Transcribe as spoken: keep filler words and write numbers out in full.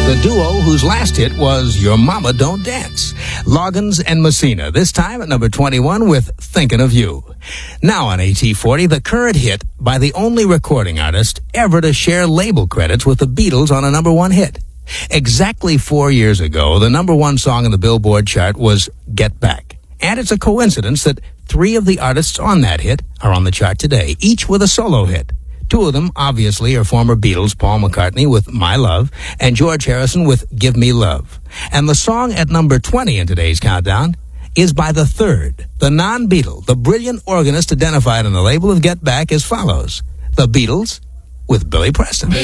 The duo whose last hit was Your Mama Don't Dance. Loggins and Messina, this time at number twenty-one with Thinking of You. Now on A T forty, the current hit by the only recording artist ever to share label credits with the Beatles on a number one hit. Exactly four years ago, the number one song in the Billboard chart was Get Back. And it's a coincidence that three of the artists on that hit are on the chart today, each with a solo hit. Two of them, obviously, are former Beatles, Paul McCartney with My Love, and George Harrison with Give Me Love. And the song at number twenty in today's countdown is by the third, the non-Beatle, the brilliant organist identified on the label of Get Back as follows. The Beatles with Billy Preston.